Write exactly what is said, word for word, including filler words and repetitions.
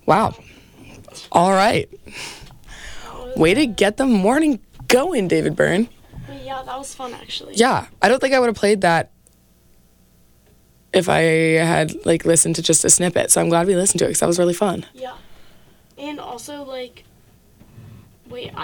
Wow. All right. Way to get the morning going, David Byrne. Yeah, that was fun, actually. Yeah, I don't think I would have played that if I had, like, listened to just a snippet. So I'm glad we listened to it because that was really fun. Yeah. And also, like, wait,